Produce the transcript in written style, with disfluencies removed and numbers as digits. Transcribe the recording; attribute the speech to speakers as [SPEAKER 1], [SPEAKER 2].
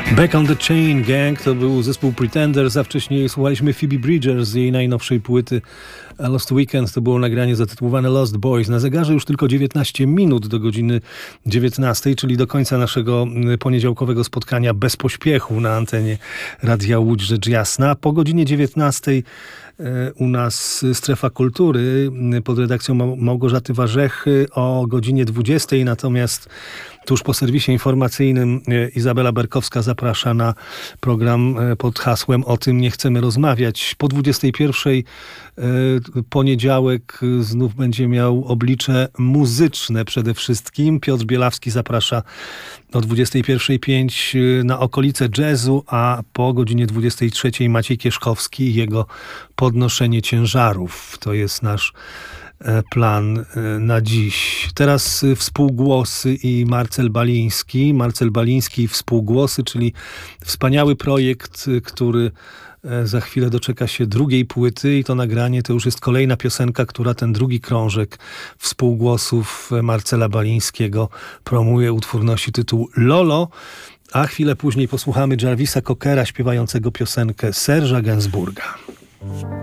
[SPEAKER 1] Back on the Chain Gang to był zespół Pretenders, a wcześniej słuchaliśmy Phoebe Bridgers z jej najnowszej płyty Lost Weekend. To było nagranie zatytułowane Lost Boys. Na zegarze już tylko 19 minut do godziny 19, czyli do końca naszego poniedziałkowego spotkania bez pośpiechu na antenie Radia Łódź Rzecz Jasna. Po godzinie 19 u nas Strefa Kultury pod redakcją Małgorzaty Warzechy, o godzinie 20, natomiast tuż po serwisie informacyjnym Izabela Berkowska zaprasza na program pod hasłem O tym nie chcemy rozmawiać. Po 21 poniedziałek znów będzie miał oblicze muzyczne przede wszystkim. Piotr Bielawski zaprasza o 21:05 na okolice jazzu, a po godzinie 23 Maciej Kieszkowski i jego podnoszenie ciężarów. To jest nasz plan na dziś. Teraz współgłosy i Marcel Baliński. Marcel Baliński i współgłosy, czyli wspaniały projekt, który za chwilę doczeka się drugiej płyty i to nagranie to już jest kolejna piosenka, która ten drugi krążek współgłosów Marcela Balińskiego promuje. Utwór nosi tytuł Lolo, a chwilę później posłuchamy Jarvisa Cockera śpiewającego piosenkę Serge'a Gainsbourga.